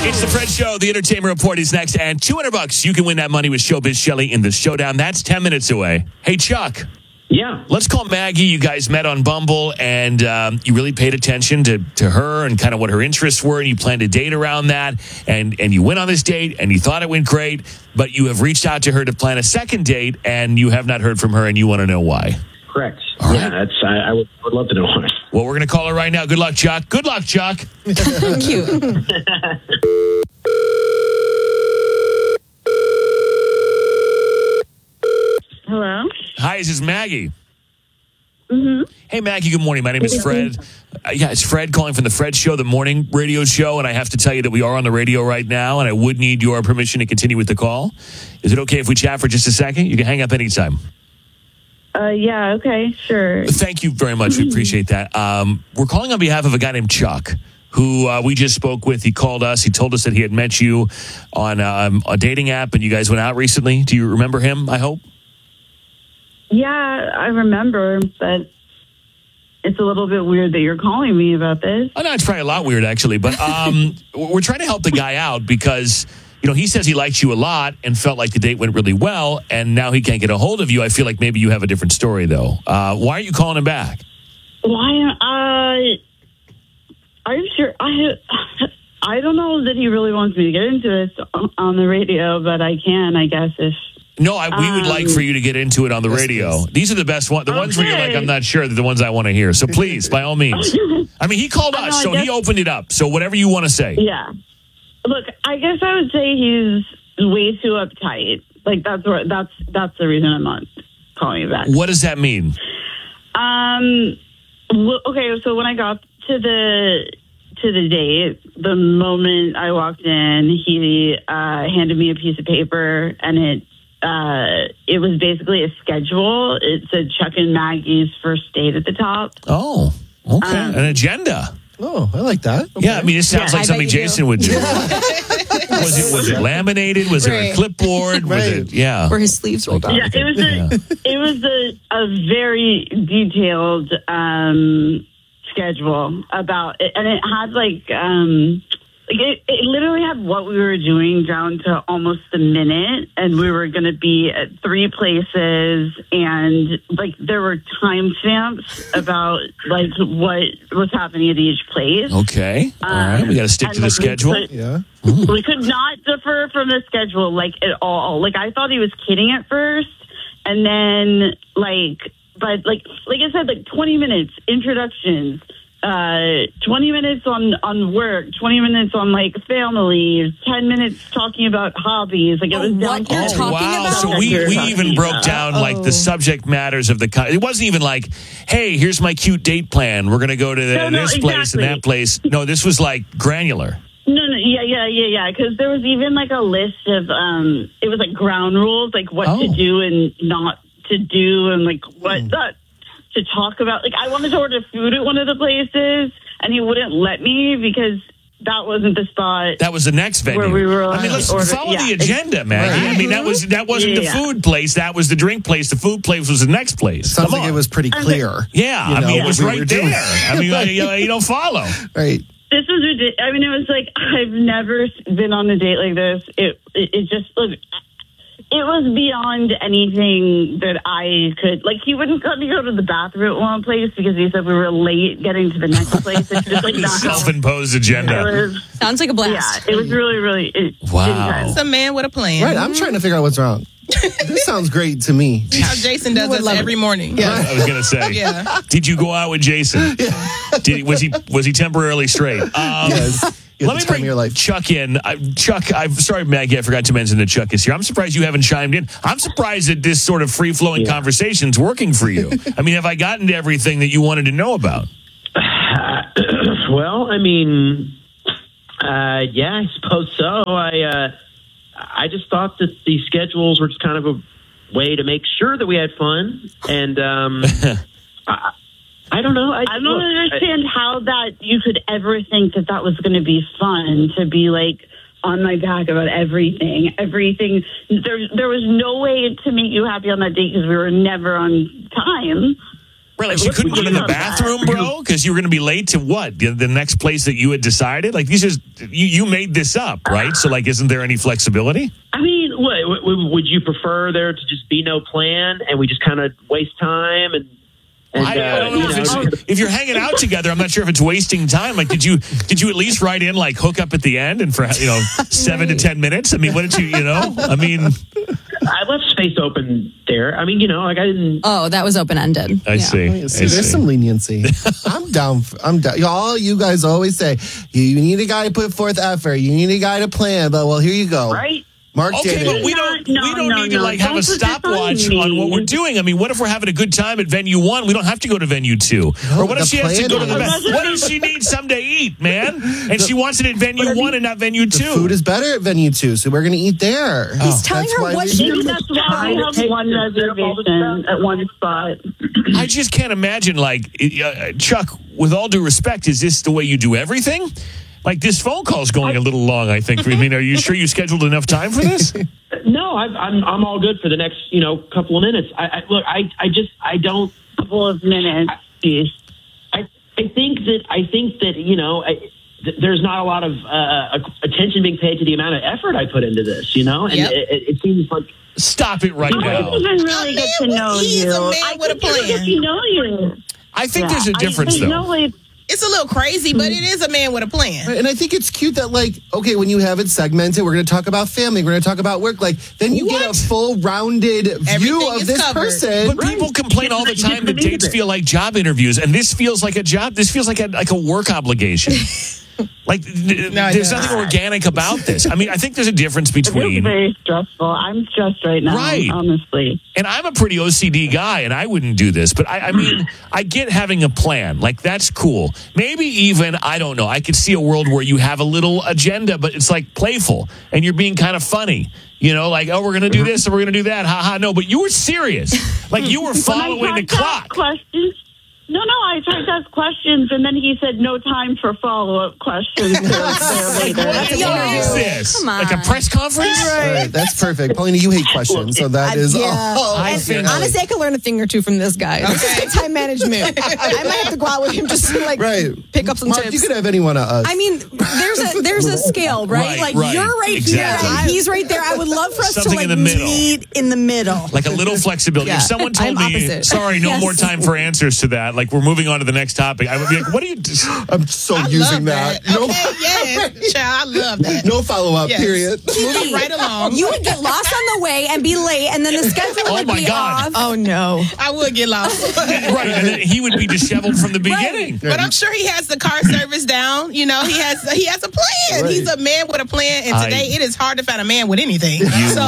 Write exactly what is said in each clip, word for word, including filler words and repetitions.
It's the Fred Show. The Entertainment Report is next, and two hundred bucks. You can win that money with Showbiz Shelley in the showdown. That's ten minutes away. Hey, Chuck. Yeah. Let's call Maggie. You guys met on Bumble, and um, you really paid attention to, to her and kind of what her interests were, and you planned a date around that, and, and you went on this date, and you thought it went great, but you have reached out to her to plan a second date, and you have not heard from her, and you want to know why. Correct. All yeah, right. that's. I, I would, would love to know why. Well, we're going to call her right now. Good luck, Chuck. Good luck, Chuck. Cute. Hello? Hi, this is Maggie. Mm-hmm. Hey, Maggie, good morning. My name is Fred. Uh, yeah, it's Fred calling from the Fred Show, the morning radio show, and I have to tell you that we are on the radio right now, and I would need your permission to continue with the call. Is it okay if we chat for just a second? You can hang up anytime. Uh, yeah, okay, sure. Thank you very much. We appreciate that. Um, we're calling on behalf of a guy named Chuck, who uh, we just spoke with. He called us. He told us that he had met you on um, a dating app, and you guys went out recently. Do you remember him, I hope? Yeah, I remember, but it's a little bit weird that you're calling me about this. Oh, no, it's probably a lot weird, actually. But um, we're trying to help the guy out because, you know, he says he liked you a lot and felt like the date went really well, and now he can't get a hold of you. I feel like maybe you have a different story, though. Uh, why are you calling him back? Why? Uh, I'm sure. I I don't know that he really wants me to get into this on the radio, but I can, I guess, if. No, I, we would Um, like for you to get into it on the yes, radio. please. These are the best ones. The ones where you're like, Okay. I'm not sure. They're the ones I want to hear. So please, by all means. I mean, he called I know, us, I so he guess- opened it up. So whatever you want to say. Yeah. Look, I guess I would say he's way too uptight. Like that's what that's that's the reason I'm not calling you back. What does that mean? Um. Well, okay, so when I got to the to the date, the moment I walked in, he uh, handed me a piece of paper, and it uh, it was basically a schedule. It said Chuck and Maggie's first date at the top. Oh, okay. Um, An agenda. Oh, I like that. Okay. Yeah, I mean, it sounds Yeah, like I something bet you do. Jason would do. was it was it laminated? Was there a Right. clipboard? Was Right. it, yeah. Or his sleeves rolled up. Yeah, it was a it was a, a very detailed um, schedule about it, and it had like um, like it, it literally had what we were doing down to almost the minute, and we were going to be at three places, and like there were timestamps about like what was happening at each place. Okay. All right. We got to stick and, to the like, we schedule. put- Yeah. we could not defer from the schedule like at all. Like I thought he was kidding at first, and then like, but like, like I said, like twenty minutes introductions, uh, twenty minutes on on work, twenty minutes on like family, ten minutes talking about hobbies. Like it was Oh, down what to you're Oh, talking wow. about? So we, You're we talking even broke about. down like Oh. the subject matters of the con- it wasn't even like, hey, here's my cute date plan. We're going to go to the, No, no, this place and exactly. that place. No, this was like granular. No, no, yeah, yeah, yeah, yeah. Because there was even like a list of, um, it was like ground rules, like what Oh. to do and not to do, and like what not to talk about. Like I wanted to order food at one of the places, and he wouldn't let me because that wasn't the spot. That was the next venue. Where we were I mean, let's order- follow yeah, the agenda, Maggie. Right. I mean, that was that wasn't Yeah, the yeah. food place. That was the drink place. The food place was the next place. Sounds Come like on. it was pretty clear. Yeah, you I know, mean, it was what we were right doing. there. I mean, I, you, you don't follow. Right. This was ridiculous. I mean, it was like I've never been on a date like this. It it, it just look. It was beyond anything that I could like. He wouldn't let me go to the bathroom at one place because he said we were late getting to the next place. It's just like not how Self-imposed it agenda. was. Sounds like a Yeah, blast. it was really, really it, Wow. intense. It's a man with a plan. Right. I'm trying to figure out what's wrong. This sounds great to me. How Jason does would us love every it. morning. I was gonna say. Yeah. Did you go out with Jason? Did, was he was he temporarily straight? Um, Yes. You Let have me the time bring of your life. Chuck in. I, Chuck, I'm sorry, Maggie, I forgot to mention that Chuck is here. I'm surprised you haven't chimed in. I'm surprised that this sort of free-flowing Yeah. conversation's working for you. I mean, have I gotten to everything that you wanted to know about? Well, I mean, uh, yeah, I suppose so. I uh, I just thought that the schedules were just kind of a way to make sure that we had fun, and um, I, I don't know. I, I don't look, understand how that you could ever think that that was going to be fun to be like on my back about everything, everything. There, there was no way to make you happy on that date because we were never on time. Right, like you couldn't go to the bathroom, bro, because you were going to be late to what? The, the next place that you had decided? Like, these is you, you made this up, right? So, like, isn't there any flexibility? I mean, what, w- would you prefer there to just be no plan and we just kind of waste time and? and I, I don't know, uh, if, you it's, know, if you're hanging out together. I'm not sure if it's wasting time. Like, did you did you at least write in like hook up at the end and for you know seven to ten minutes? I mean, what did you you know? I mean, I left space open there. I mean, you know, like I didn't. Oh, that was open ended. I see. I See, there's see. some leniency. I'm down. f- I'm down. All you guys always say, you need a guy to put forth effort. You need a guy to plan. But well, here you go. Right? Mark Okay, did but it. we don't No, we don't no, need to no. like have a Don't put this on stopwatch me. on what we're doing. I mean, what if we're having a good time at venue one? We don't have to go to venue two. No, or what if the she has to plan go to the is- venue? What if she needs something to eat, man? And she wants it at venue one and not venue The two. food is better at venue two, so we're going to eat there. He's telling That's her why what we- she Maybe that's why we have one reservation at one spot. I just can't imagine, like, uh, Chuck, with all due respect, is this the way you do everything? Like, this phone call's going a little long, I think. I mean, are you sure you scheduled enough time for this? No, I've, I'm I'm all good for the next you know couple of minutes. I, I look, I I just I don't. Couple of minutes. Jeez. I I think that I think that you know. I, th- There's not a lot of uh, attention being paid to the amount of effort I put into this, you know, and Yep. it, it, it seems like Stop it right I now. didn't even really get to know He's you. a man I with a think people plan. get to know you. I think Yeah, there's a I- difference, there's though. no way- It's a little crazy, but it is a man with a plan. And I think it's cute that, like, okay, when you have it segmented, we're going to talk about family, we're going to talk about work. Like, then you get a What? full rounded view Everything of is this covered. person. But people complain all the It's time that amazing. dates feel like job interviews, and this feels like a job. This feels like a like a work obligation. Like th- No, it there's doesn't. nothing organic about this. I mean, I think there's a difference It's between. very stressful. I'm stressed right now, Right. honestly. And I'm a pretty O C D guy, and I wouldn't do this. But I, I mean, I get having a plan. Like, that's cool. Maybe even, I don't know, I could see a world where you have a little agenda, but it's like playful, and you're being kind of funny. You know, like, oh, we're going to do this and we're going to do that. Ha ha. No, but you were serious. Like, you were When I following the tried to ask clock. Questions. No, no, I tried to ask questions, and then he said no time for follow-up questions. There, there later. What is, what is this? Come on. Like a press conference? All right, that's perfect. Paulina, you hate questions, so that is yeah. all. I And think- honestly, I could learn a thing or two from this guy. Okay. Time management. I might have to go out with him just to like Right. pick up some Mark, tips. you could have any one of us. I mean, there's a there's a scale, right? Right, like right. you're right Exactly. here and he's right there. I would love for us Something to like in the middle. meet in the middle. Like a little flexibility. Yeah. If someone told I'm me, opposite. sorry, no Yes. more time for answers to that, like we're moving on to the next topic, I would be like, what are you just I'm so I using love that. that. No, Okay, yes. Child, I love that. no follow up, Yes. period. Moving right along. You would get lost on the way and be late, and then the schedule Oh would my be God. off. Oh no! I would get lost. right? And then he would be disheveled from the beginning. But I'm sure he has the car service down. You know, he has he has a plan. Right. He's a man with a plan. And I- today it is hard to find a man with anything. So,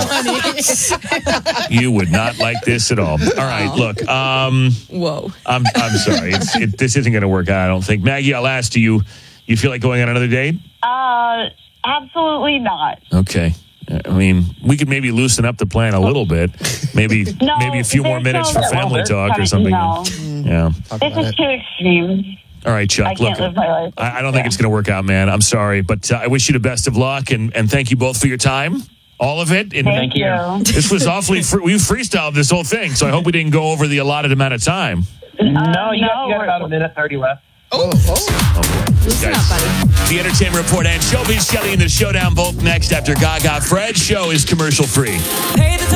honey, You would not like this at all. All right, look, um, Whoa! I'm I'm sorry, it's, it, this isn't going to work out. I don't think. Maggie, I'll ask, do you you feel like going on another date? Uh, absolutely not. Okay. I mean, we could maybe loosen up the plan a little bit. Maybe No, maybe a few more there's minutes no- for family well, talk or there's something. no. Yeah. Talk This about is it. too extreme. All right, Chuck. I can't look, live my life. I, I don't think it's going to work out, man. I'm sorry, but uh, I wish you the best of luck, and, and thank you both for your time, all of it. And Thank you. this was awfully free. We freestyled this whole thing, so I hope we didn't go over the allotted amount of time. no, you, no, got, you got we're- about a minute thirty left. Oh, oh. Listen Guys, up, buddy. The Entertainment Report and Showbiz Shelley in the Showdown both next after Gaga. Fred's show is commercial free. Pay the